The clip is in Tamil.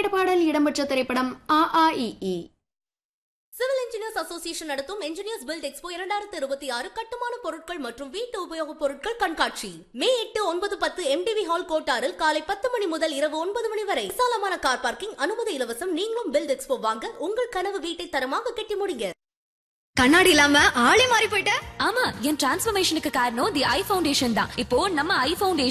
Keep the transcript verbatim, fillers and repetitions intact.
கேட்ட பாடல் இடம்பெற்ற திரைப்படம் ஆ ஆ இ ஈ. சிவில் இன்ஜினியர்ஸ் அசோசியேஷன் நடத்தும் என்ஜினியர்ஸ் பில்ட் எக்ஸ்போ இரண்டாயிரத்தி இருபத்தி ஆறு கட்டுமான பொருட்கள் மற்றும் வீட்டு உபயோகப் பொருட்கள் கண்காட்சி மே எட்டு ஒன்பது பத்து எம்டிவி ஹால் கோட்டாரில் காலை பத்து மணி முதல் இரவு ஒன்பது மணி வரை விசாலமான கார் பார்க்கிங், அனுமதி இலவசம். நீங்களும் பில்ட் எக்ஸ்போ வாங்க, உங்கள் கனவு வீட்டை தரமாக கட்டி முடிங்க. கண்ணாடி இல்லாம ஆளே மாறி போயிட்ட. ஆமா, என் டிரான்ஸ்ஃபர்மேஷனுக்கு காரணம் தி ஐ ஃபவுண்டேஷன் தான். இப்போ நம்ம ஐ ஃபவுண்டேஷன்